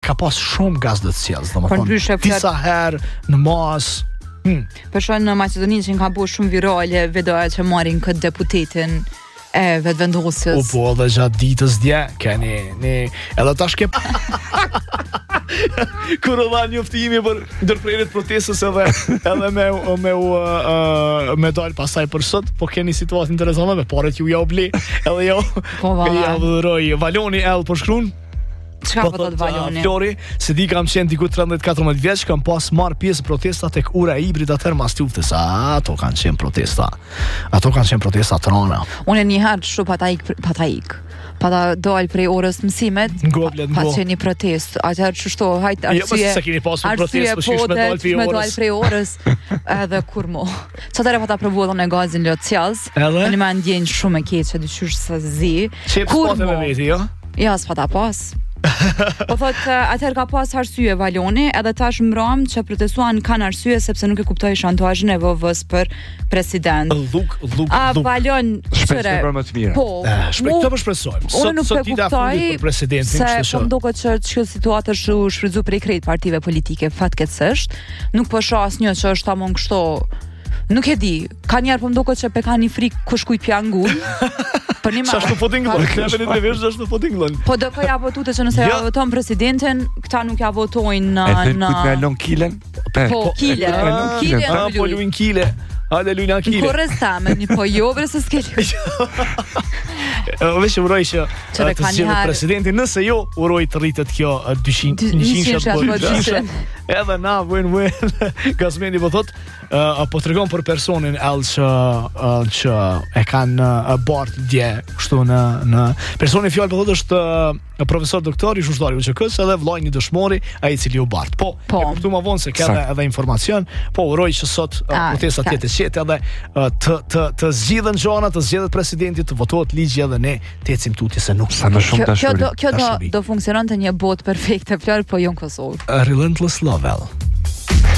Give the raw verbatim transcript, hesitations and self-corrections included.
ka pas shumë gazdëtsjellës, domethënë. ndryshe Disa herë në mas. Hmm. Për shkak në Maqedoninë që ka bërë shumë virale videoja që marrin këtë deputetin e vetëvendosjes. U po edhe gjatë ditës dje, keni ne edhe tash ke kur u dha njoftimi për ndërprerjet protestës edhe edhe me me u uh, me dal pasaj për sot, po keni situatë interesante me paret ju ja obli, edhe jo. Po valla. Ja dhuroj Valoni L po shkruan. Çka po thot Valoni? Flori, se di kam qenë diku tridhjetë katërmbëdhjetë vjeç, kam pas marr pjesë protesta tek ura e Ibrit atëherë mas luftës. Ato kanë qenë protesta. Ato kanë qenë protesta trona. Unë një herë shu pataik pataik. Pata dal prej orës mësimet. Ngoblet Pa ngo. qenë një protest. Atëherë çështo, hajt Jo, po arsye. se keni pasur protestë, po shish me dal prej Me dal orës. prej orës. Edhe kur mo. Çfarë pata provuan në gazin Locias. Edhe? Unë më ndjen shumë e keq, dyqysh se zi. Çep Kur spote me mo? veti, jo? Ja, s'pata pas. Po thot, atëherë ka pas arsye Valoni, edhe tash mbrëm që protestuan kanë arsye sepse nuk e kuptoi shantazhin e V V-s për president. Lluk, lluk, A lluk. Valon, Shpresoj për më të mirë. Po. Eh, shpre, mu- këtë po shpresojmë. Unë Sot nuk sot e dita e fundit kuptoj për presidentin, se kështu po që. mdoket që kjo situatë është u shfrytzu prej krejt partive politike fatkeqësisht. Nuk po shoh asnjë që është tamam kështu. Nuk e di. Ka njerë po mdoket që pe ka një frikë kush kujt pjangull. Për një Çfarë po tingëllon? Këtë vjen të vesh çfarë po tingëllon. Po do ka ja votute që nëse Ja. ja voton presidentin, këta nuk ja votojnë në E thënë në kujt me Alon Kilen? Po, Kile. e Alon Kile. Kilen. Ah, po luin kile. Hajde luin Në kile. korrez tamen, po jo bre se s'ke Vesh uroj që Që dhe të ka zgjedhë një herë- presidentin, nëse jo, uroj të rritet kjo uh, dyqind, Dy- njëqind njëqind po apo dyqind. dyqind. Edhe na vjen vjen Gazmeni po thot, uh, po tregon për personin L që uh, që e kanë uh, bart dje kështu në në personi fjalë po thot është uh, profesor doktor i shushtari U Q K-s edhe vllai një dëshmori ai i cili u bart. Po, Po. e kuptoj më vonë se ka edhe, edhe informacion, po uroj që sot uh, Ah, protestat ka- jetë qetë edhe uh, të të të zgjidhen gjëra, të zgjedhet presidenti, të votohet ligji edhe ne të ecim tutje se nuk Sa më shumë Kjo, kjo dashuri. do kjo do Dashuri. do funksiononte një botë perfekte fjalë, po jo në Kosovë. A relentless love.